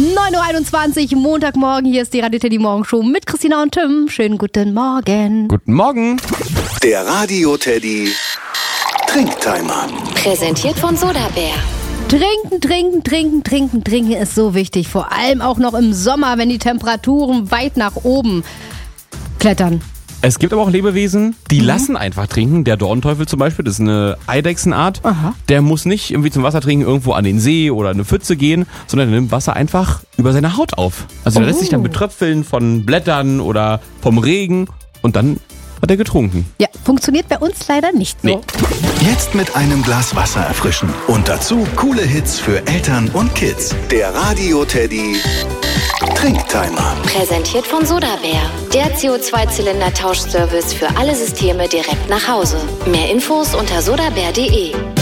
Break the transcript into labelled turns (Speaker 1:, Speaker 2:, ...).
Speaker 1: 9.21 Uhr, Montagmorgen. Hier ist die Radio Teddy Morgenshow mit Christina und Tim. Schönen guten Morgen.
Speaker 2: Guten Morgen.
Speaker 3: Der Radio Teddy Trinktimer.
Speaker 4: Präsentiert von Sodabär.
Speaker 1: Trinken ist so wichtig. Vor allem auch noch im Sommer, wenn die Temperaturen weit nach oben klettern.
Speaker 2: Es gibt aber auch Lebewesen, die lassen einfach trinken. Der Dornteufel zum Beispiel, das ist eine Eidechsenart.
Speaker 1: Aha.
Speaker 2: Der muss nicht irgendwie zum Wasser trinken irgendwo an den See oder eine Pfütze gehen, sondern der nimmt Wasser einfach über seine Haut auf. Also der lässt sich dann betröpfeln von Blättern oder vom Regen und dann hat er getrunken.
Speaker 1: Ja, funktioniert bei uns leider nicht so.
Speaker 2: Nee.
Speaker 3: Jetzt mit einem Glas Wasser erfrischen. Und dazu coole Hits für Eltern und Kids. Der Radio Teddy Trinktimer.
Speaker 4: Präsentiert von Sodabär. Der CO2-Zylinder-Tauschservice für alle Systeme direkt nach Hause. Mehr Infos unter sodabär.de.